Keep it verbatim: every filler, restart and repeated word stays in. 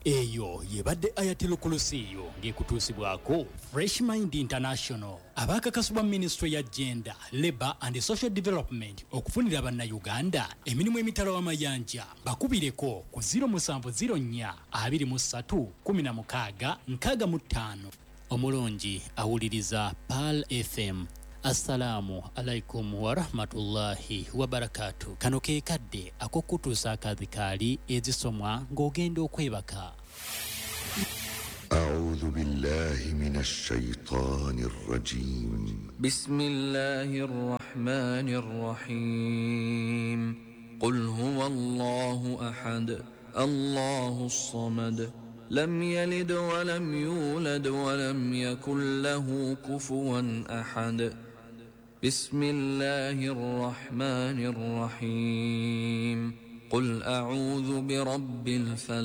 eyo yebadde Ayatollah Kulusiyo ng'ekutuusibwako Fresh Mind International abakakasibwa Ministry ya Gender, Labour and Social Development okufunira bannayuganda emirimu emitala w'amayanja bakubireko ku zero seven zero four two three one six six five. Omulungi awuliriza Pearl F M. Assalamu alaikum wa rahmatullahi wa barakatuh. Kano ke kadde akokutuusa akadhikaali ezisomwa ng'ogenda okwebaka. أعوذ بالله من الشيطان الرجيم. بسم الله الرحمن الرحيم. قل هو الله أحد الله الصمد لم يلد ولم يولد ولم يكن له كفوا أحد. بسم الله الرحمن الرحيم. قل أعوذ برب الفلق